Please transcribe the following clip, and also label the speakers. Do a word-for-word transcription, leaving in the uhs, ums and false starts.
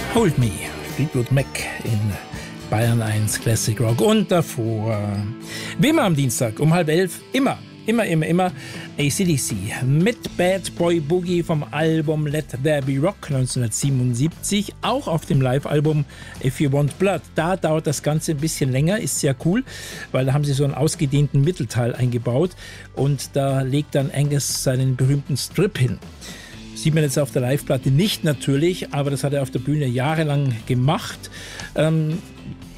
Speaker 1: Hold Me, Fleetwood Mac in Bayern eins Classic Rock. Und davor, wie immer am Dienstag um halb elf, immer, immer, immer, immer A C D C mit Bad Boy Boogie vom Album Let There Be Rock neunzehnhundertsiebenundsiebzig, auch auf dem Live-Album If You Want Blood. Da dauert das Ganze ein bisschen länger, ist sehr cool, weil da haben sie so einen ausgedehnten Mittelteil eingebaut und da legt dann Angus seinen berühmten Strip hin. Sieht man jetzt auf der Live-Platte nicht natürlich, aber das hat er auf der Bühne jahrelang gemacht. Ähm,